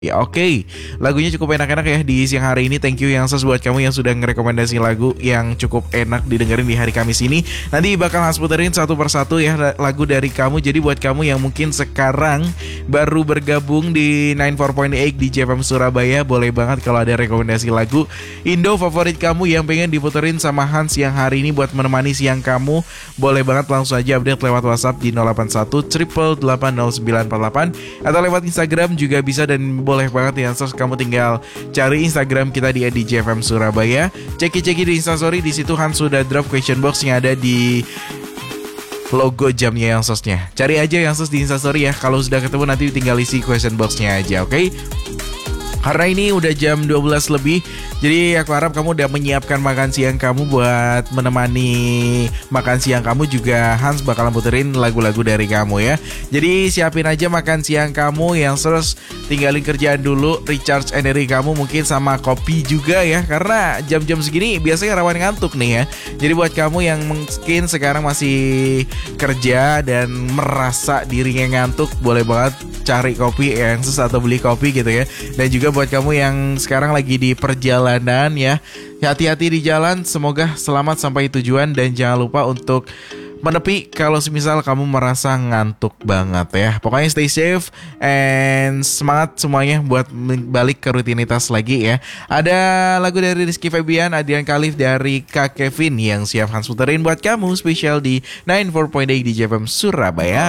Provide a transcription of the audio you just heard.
Ya oke, lagunya cukup enak-enak ya di siang hari ini. Thank you yang buat kamu yang sudah ngerekomendasi lagu yang cukup enak didengerin di hari Kamis ini. Nanti bakal Hans puterin satu persatu ya lagu dari kamu. Jadi buat kamu yang mungkin sekarang baru bergabung di 94.8 di JFM Surabaya, boleh banget kalau ada rekomendasi lagu Indo favorit kamu yang pengen diputerin sama Hans yang hari ini buat menemani siang kamu. Boleh banget langsung aja update lewat WhatsApp di 081 888 atau lewat Instagram juga bisa, dan boleh banget ya, kamu tinggal cari Instagram kita di @JFM Surabaya. Ceki di Instastory, di situ Hans sudah drop question box yang ada di logo jamnya yang sosnya. Cari aja yang sos di Instastory ya. Kalau sudah ketemu nanti tinggal isi question boxnya aja, oke? Karena ini udah jam 12 lebih, jadi aku harap kamu udah menyiapkan makan siang kamu. Buat menemani makan siang kamu juga Hans bakalan puterin lagu-lagu dari kamu ya. Jadi siapin aja makan siang kamu, yang terus tinggalin kerjaan dulu, recharge energi kamu mungkin sama kopi juga ya. Karena jam-jam segini biasanya rawan ngantuk nih ya. Jadi buat kamu yang mungkin sekarang masih kerja dan merasa dirinya ngantuk, boleh banget cari kopi yang atau beli kopi gitu ya. Dan juga buat kamu yang sekarang lagi di perjalanan ya, hati-hati di jalan, semoga selamat sampai tujuan. Dan jangan lupa untuk menepi kalau semisal kamu merasa ngantuk banget ya. Pokoknya stay safe and semangat semuanya buat balik ke rutinitas lagi ya. Ada lagu dari Rizky Febian, Adrian Khalif dari Kak Kevin yang siap Hans puterin buat kamu spesial di 94.8 di JFM Surabaya.